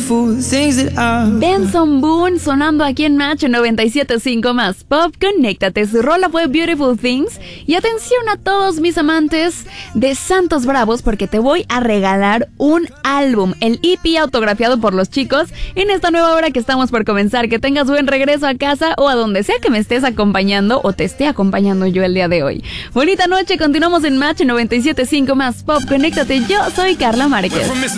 Benson Boone sonando aquí en Match 97.5 más Pop. Conéctate, su rola fue Beautiful Things. Y atención a todos mis amantes de Santos Bravos, porque te voy a regalar un álbum, el EP autografiado por los chicos, en esta nueva hora que estamos por comenzar. Que tengas buen regreso a casa o a donde sea que me estés acompañando o te esté acompañando yo el día de hoy. Bonita noche, continuamos en Match 97.5 más Pop. Conéctate, yo soy Carla Márquez.